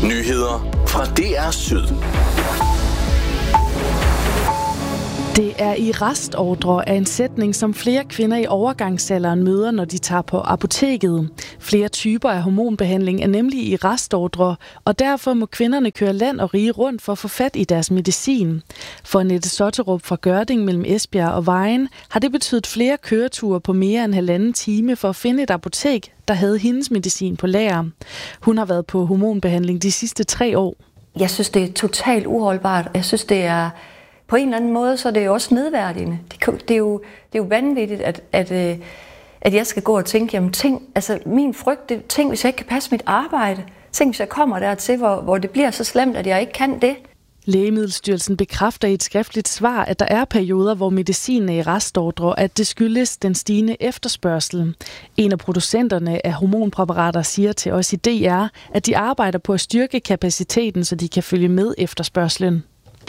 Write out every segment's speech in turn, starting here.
Nyheder fra DR Syd. Det er i restordre af en sætning, som flere kvinder i overgangsalderen møder, når de tager på apoteket. Flere typer af hormonbehandling er nemlig i restordre, og derfor må kvinderne køre land og rige rundt for at få fat i deres medicin. For Annette Sotterup fra Gørding mellem Esbjerg og Vejen har det betydet flere køreture på mere end 1,5 time for at finde et apotek, der havde hendes medicin på lager. Hun har været på hormonbehandling de sidste 3 år. Jeg synes, det er totalt uholdbart. Jeg synes, det er... På en eller anden måde, så er det jo også nedværdigende. Det er jo vanvittigt, at jeg skal gå og tænke, jamen min frygt, tænk hvis jeg ikke kan passe mit arbejde. Tænk hvis jeg kommer dertil, hvor det bliver så slemt, at jeg ikke kan det. Lægemiddelstyrelsen bekræfter i et skriftligt svar, at der er perioder, hvor medicinen er i restordre, at det skyldes den stigende efterspørgsel. En af producenterne af hormonpræparater siger til os i DR, at de arbejder på at styrke kapaciteten, så de kan følge med efterspørgslen.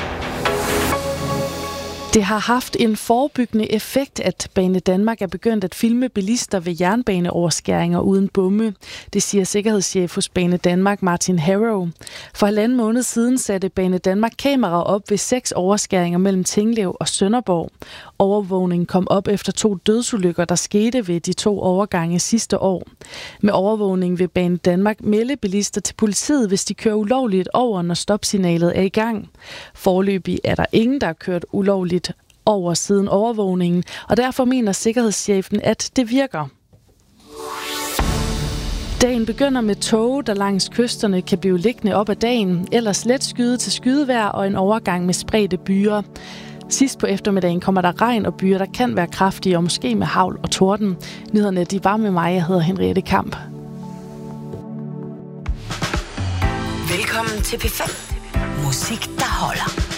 Det har haft en forebyggende effekt, at Banedanmark er begyndt at filme bilister ved jernbaneoverskæringer uden bomme. Det siger sikkerhedschef hos Banedanmark Martin Harrow. For 1,5 måned siden satte Banedanmark kameraer op ved 6 overskæringer mellem Tinglev og Sønderborg. Overvågningen kom op efter 2 dødsulykker, der skete ved de 2 overgange sidste år. Med overvågning vil Banedanmark melde bilister til politiet, hvis de kører ulovligt over, når stopsignalet er i gang. Foreløbig er der ingen, der har kørt ulovligt over siden overvågningen, og derfor mener sikkerhedschefen, at det virker. Dagen begynder med tåge, der langs kysterne kan blive liggende op ad dagen, ellers let skyde til skydevejr og en overgang med spredte byer. Sidst på eftermiddagen kommer der regn og byer, der kan være kraftige og måske med hagl og torden. Nyhederne de var med mig, jeg hedder Henriette Kamp. Velkommen til P5. Musik, der holder.